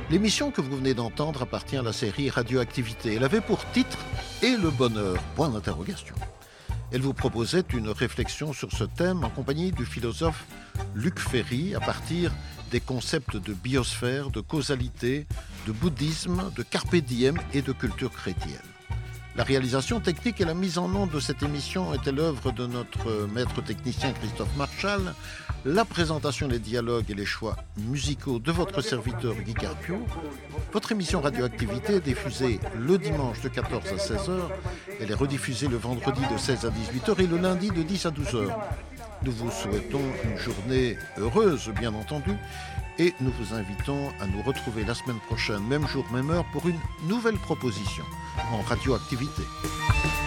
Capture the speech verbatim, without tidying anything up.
L'émission que vous venez d'entendre appartient à la série Radioactivité. Elle avait pour titre « Et le bonheur ?» point d'interrogation. Elle vous proposait une réflexion sur ce thème en compagnie du philosophe Luc Ferry à partir des concepts de biosphère, de causalité, de bouddhisme, de carpe diem et de culture chrétienne. La réalisation technique et la mise en onde de cette émission était l'œuvre de notre maître technicien Christophe Marchal. La présentation, les dialogues et les choix musicaux de votre serviteur Guy Carpio. Votre émission Radioactivité est diffusée le dimanche de quatorze à seize heures. Elle est rediffusée le vendredi de seize à dix-huit heures et le lundi de dix à douze heures. Nous vous souhaitons une journée heureuse, bien entendu, et nous vous invitons à nous retrouver la semaine prochaine, même jour, même heure, pour une nouvelle proposition en radioactivité.